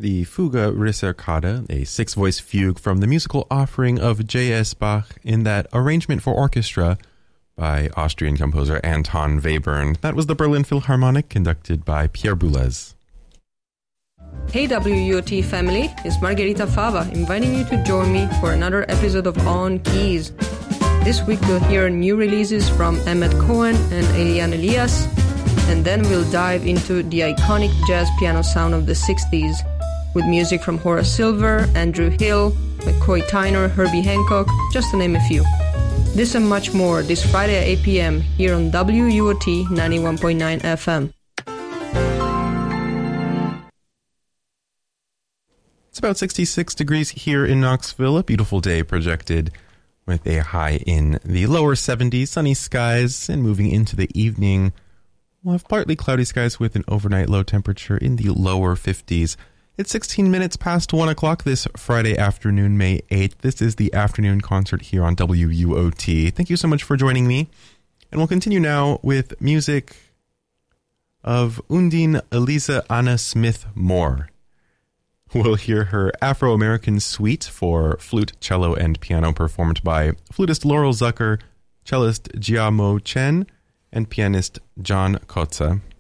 the Fuga Ricercata, a six-voice fugue from the musical offering of J.S. Bach in that arrangement for orchestra by Austrian composer Anton Webern. That was the Berlin Philharmonic, conducted by Pierre Boulez. Hey WUOT family, it's Margherita Fava inviting you to join me for another episode of On Keys. This week we'll hear new releases from Emmett Cohen and Eliane Elias, and then we'll dive into the iconic jazz piano sound of the 60s with music from Horace Silver, Andrew Hill, McCoy Tyner, Herbie Hancock, just to name a few. This and much more this Friday at 8 p.m. here on WUOT 91.9 FM. It's about 66 degrees here in Knoxville, a beautiful day projected with a high in the lower 70s, sunny skies, and moving into the evening, we'll have partly cloudy skies with an overnight low temperature in the lower 50s. It's 16 minutes past 1 o'clock this Friday afternoon, May 8th. This is the afternoon concert here on WUOT. Thank you so much for joining me. And we'll continue now with music of Undine Eliza Anna Smith Moore. We'll hear her Afro-American Suite for flute, cello, and piano performed by flutist Laurel Zucker, cellist Giacomo Chen, and pianist John Kotze.